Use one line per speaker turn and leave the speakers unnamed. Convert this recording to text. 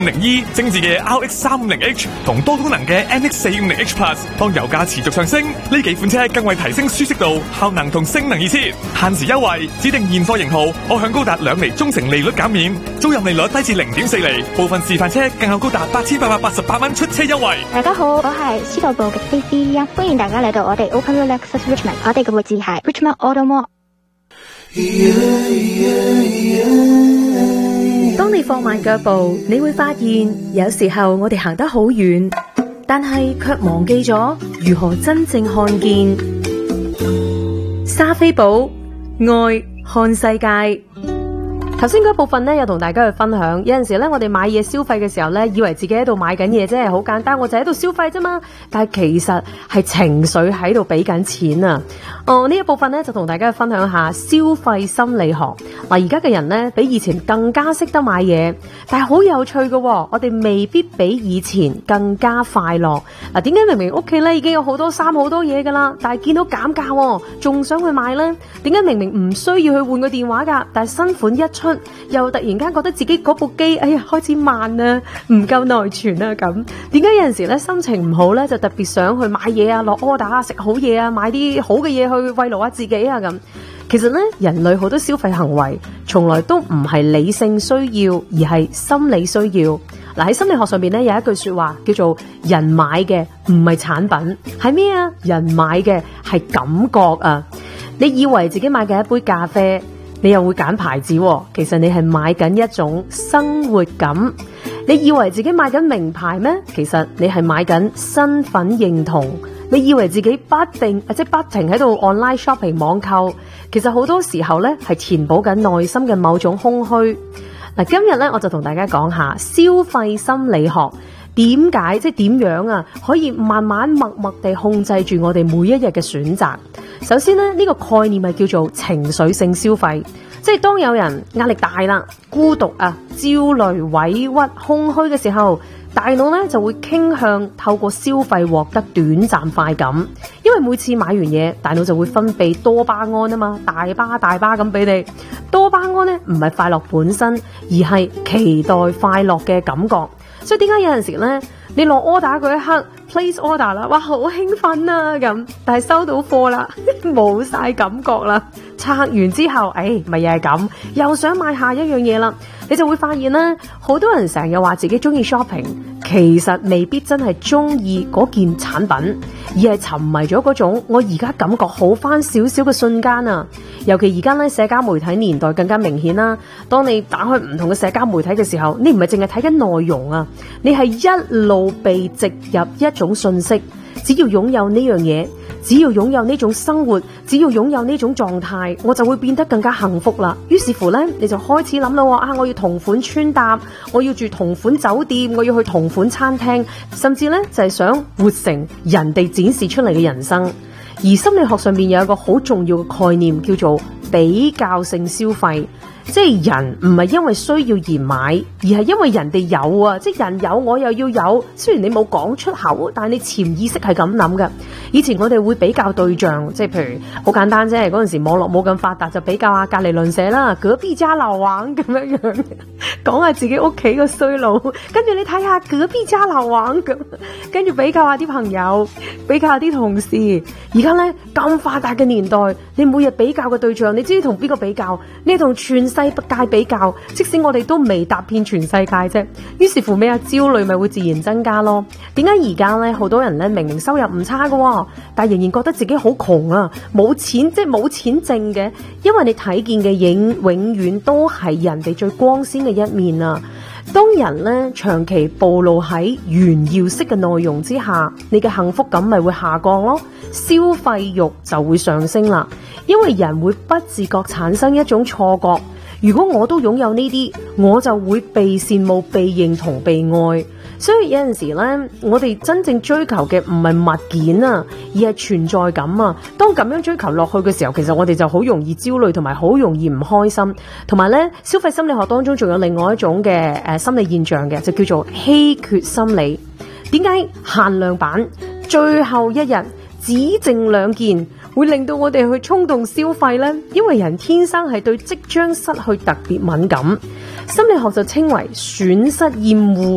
550E 精緻嘅 RX350H 同多功能嘅 NX450H Plus， 當油價持續上升，呢幾款車更為提升舒適度、效能同性能而設。限時優惠，指定現貨型號可享高達2厘中程利率減免，租賃利率低至 0.4 厘，部分示範車更有高達8888蚊出車優惠。
大家好，我係司徒部嘅菲菲，歡迎大家嚟到我哋 Open Road Lexus Richmond， 我哋嘅位置係 Richmond Auto Mall。
當你放慢腳步，你會發現有時候我哋行得好遠，但係卻忘記咗如何真正看見。莎菲寶愛看世界。頭先嗰部分咧，有同大家去分享。有陣時咧，我哋買嘢消費嘅時候咧，以為自己喺度買緊嘢啫，好簡單，我就喺度消費啫嘛。但係其實係情緒喺度俾緊錢啊！呢一部分咧，就同大家去分享下消費心理學。而家嘅人咧，比以前更加識得買嘢，但係好有趣嘅，我哋未必比以前更加快樂。點解明明屋企咧已經有好多衫好多嘢噶啦，但係見到減價，仲想去買咧？點解明明唔需要去換個電話噶，但係新款一出，又突然間覺得自己嗰部機，開始慢啊，唔夠內存啊咁。點解有陣時咧心情唔好咧，就特別想去買嘢啊，落 order 啊，食好嘢啊，買啲好嘅嘢去慰勞下自己啊咁。其實咧，人類好多消費行為從來都唔係理性需要，而係心理需要。喺心理學上邊咧有一句說話叫做人買嘅唔係產品，係咩啊？人買嘅係感覺啊！你以為自己買嘅一杯咖啡，你又會揀牌子，其實你係買緊一種生活感。你以為自己買緊名牌咩？其實你係買緊身份認同。你以為自己不停喺度 online shopping 網購，其實好多時候咧係填補緊內心嘅某種空虛。今日咧我就同大家講下消費心理學點解，點樣啊可以慢慢默默地控制住我哋每一日嘅選擇。首先咧，呢個概念係叫做情緒性消費，即係當有人壓力大啦、孤獨啊、焦慮、委屈、空虛嘅時候，大腦咧就會傾向透過消費獲得短暫快感，因為每次買完嘢，大腦就會分泌多巴胺啊嘛，大巴咁俾你。多巴胺咧唔係快樂本身，而係期待快樂嘅感覺。所以點解有陣時咧，你落 order 嗰一刻 place order 啦，哇好興奮啊咁，但係收到貨啦，冇晒感覺啦。拆完之後，咪又係咁，又想買下一樣嘢啦。你就會發現咧，好多人成日話自己中意 shopping， 其實未必真係中意嗰件產品，而係沉迷咗嗰種我而家感覺好翻少少嘅瞬間啊！尤其而家咧社交媒體年代更加明顯啦。當你打開唔同嘅社交媒體嘅時候，你唔係淨係睇緊內容啊，你係一路被植入一種信息，只要擁有呢樣嘢，只要擁有呢種生活，只要擁有呢種狀態，我就會變得更加幸福啦。於是乎呢，你就開始諗啦，我要同款穿搭，我要住同款酒店，我要去同款餐廳，甚至呢，就係想活成人哋展示出嚟嘅人生。而心理學上面有一個好重要嘅概念，叫做比較性消費。即係人唔係因為需要而買，而係因為人哋有啊！即係人有我又要有，雖然你冇講出口，但係你潛意識係咁諗嘅。以前我哋會比較對象，即係譬如好簡單啫，嗰陣時網絡冇咁發達，就比較下隔籬鄰舍啦，隔壁家老王咁樣樣，講下自己屋企個衰佬，跟住你睇下隔壁家老王咁，跟住比較下啲朋友，比較下啲同事。而家咧咁發達嘅年代，你每日比較嘅對象，你知同邊個比較？你同全世界比較，即使我哋都未踏遍全世界啫。於是乎咩啊，焦慮咪會自然增加咯。點解而家咧好多人咧明明收入唔差㗎，但係仍然覺得自己好窮啊，冇錢，即係冇錢剩嘅？因為你睇見嘅影永遠都係人哋最光鮮嘅一面啊。當人咧長期暴露喺炫耀式嘅內容之下，你嘅幸福感咪會下降咯，消費欲就會上升啦。因為人會不自覺產生一種錯覺，如果我都擁有呢啲，我就會被羨慕、被認同、被愛。所以有陣時咧，我哋真正追求嘅唔係物件啊，而係存在感啊。當咁樣追求落去嘅時候，其實我哋就好容易焦慮，同埋好容易唔開心。同埋咧，消費心理學當中仲有另外一種嘅心理現象嘅，就叫做稀缺心理。點解限量版最後一日只剩2件會令到我哋去衝動消費呢？因為人天生係對即將失去特別敏感，心理學就稱為損失厭惡。